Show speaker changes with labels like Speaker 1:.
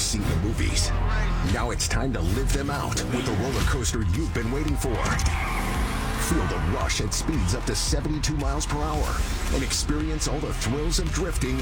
Speaker 1: seen the movies. Now it's time to live them out with the roller coaster you've been waiting for. Feel the rush at speeds up to 72 miles per hour and experience all the thrills of drifting